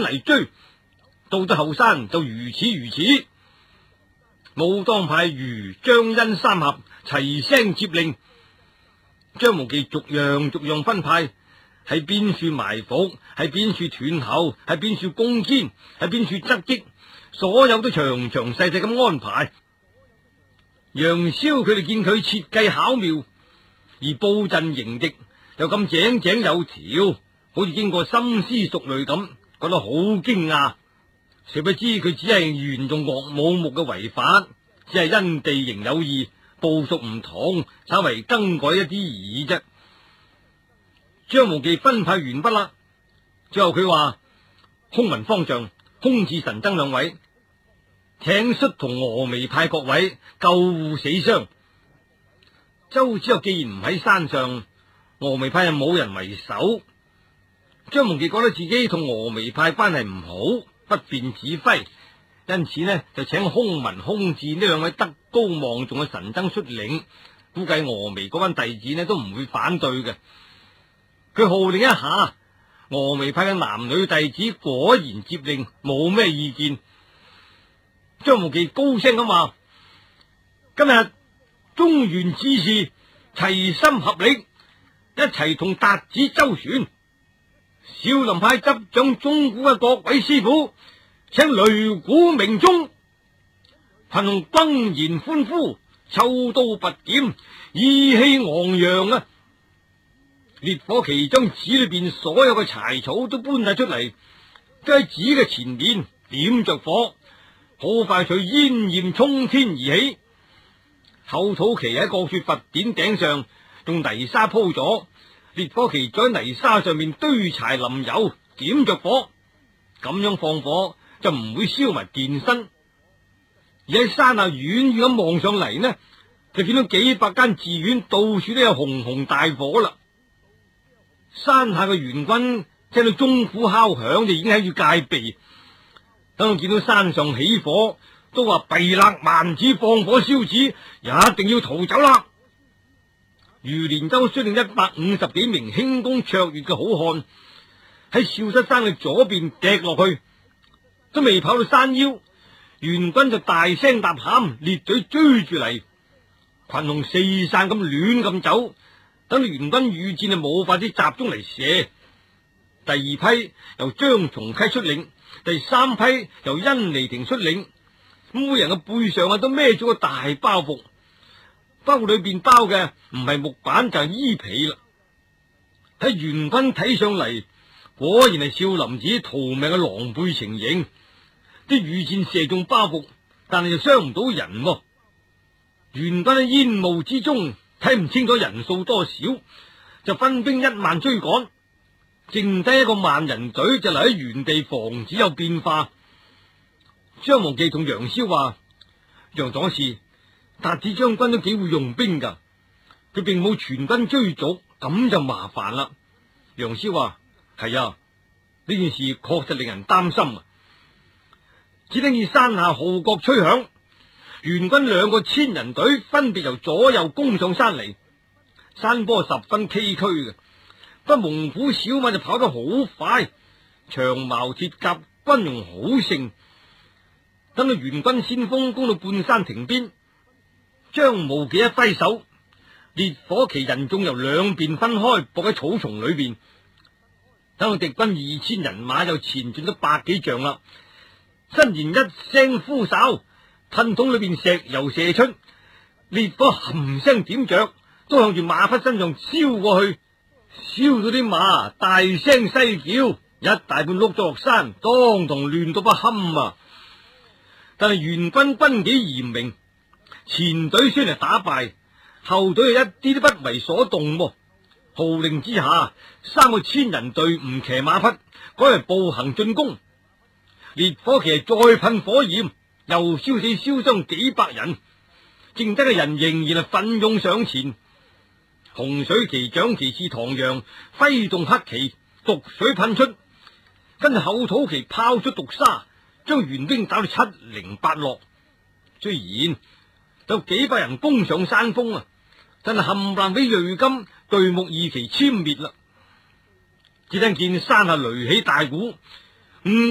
嚟追。到咗後山就如此如此。武當派余、張、殷三俠齊聲接令，張無忌逐樣逐樣分派，喺邊處埋伏，喺邊處斷後，喺邊處攻堅，喺邊處側擊，所有都詳詳細細咁安排。楊逍佢哋見佢設計巧妙，而布陣營敵又咁井井有條，好似經過深思熟慮咁，覺得好驚訝。誰不知佢只係沿用岳母目嘅為法，只係因地形有異，部屬唔同，稍為更改一啲而已啫。張無忌分派完畢啦，最後佢話：空聞方丈、空智神僧兩位，請率同峨眉派各位救護死傷。周芷若既然唔喺山上，峨眉派又冇人為首，張無忌覺得自己同峨眉派關係唔好，不便指揮，因此呢就請空聞、空智呢兩位德高望重嘅神僧出領，估計峨眉嗰班弟子呢都唔會反對嘅。佢號令一下，峨眉派嘅男女弟子果然接令，冇咩意見。張無忌高聲咁話：今日中原之事，齊心合力，一齊同達子周旋。少林派執掌鐘鼓嘅各位師傅，請擂鼓鳴鐘，群雄轟然歡呼，抽刀拔劍，意氣昂揚啊！烈火旗將寺裏邊所有嘅柴草都搬晒出嚟，都喺寺嘅前面點着火，好快隨煙焰衝天而起。後土旗喺各處佛典頂上用泥沙鋪咗，烈火旗在泥沙上面堆柴淋油，點着火，咁樣放火就唔會燒埋電身。而喺山下遠遠咁望上嚟呢，就見到幾百間寺院到處都有熊熊大火啦。山下嘅援軍聽到鐘鼓敲響，就已經喺住戒備。等我見到山上起火，都話避勒萬子放火燒寺，一定要逃走啦。余連州率領150幾名輕功卓越嘅好漢喺少室山嘅左邊趯落去，都未跑到山腰，援軍就大聲吶喊，咧嘴追住嚟，群雄四散咁亂咁走。等到援軍遇戰就冇法子集中嚟射。第二批由張松溪出領，第三批由殷離庭出領，每人嘅背上都孭咗個大包袱，包袱裏邊包嘅唔係木板就係衣被啦。喺援軍睇上嚟，果然係少林寺逃命嘅狼狽情形。啲羽箭射中包袱，但係就傷唔到人。援軍喺煙霧之中睇唔清楚人數多少，就分兵1萬追趕，剩低一個萬人隊就留喺原地防止有變化。張無忌同楊逍話：楊左士，達子將軍都幾會用兵噶，佢並冇全軍追逐，咁就麻煩啦。楊逍話：係啊，呢件事確實令人擔心啊！只聽見山下號角吹響，援軍2個千人隊分別由左右攻上山嚟。山坡十分崎嶇嘅，不猛虎小馬就跑得好快，長矛鐵甲軍容好盛。等到援軍先鋒攻到半山亭邊，張無忌一揮手，烈火旗人眾由兩邊分開，伏喺草叢裏邊。等到敵軍2000人馬又前進咗100幾丈啦，忽然一聲呼哨，噴筒裏邊石油射出，烈火含聲點着，都向住馬匹身上燒過去，燒到啲馬大聲嘶叫，一大半碌咗落山，當堂亂到不堪啊！但係援軍軍紀嚴明，前隊雖然打敗，後隊又一啲都不為所動。號令之下，3個千人隊唔騎馬匹，改為步行進攻。烈火旗再噴火焰，又燒死燒傷幾百人，剩低嘅人仍然係奮勇上前。洪水旗掌旗士唐陽揮動黑旗，毒水噴出，跟住後土旗拋出毒沙，將援兵打到七零八落。雖然有幾百人攻上山峰啊，但係冚唪唥俾銳金對木二旗殲滅啦。只聽見山下雷起大鼓，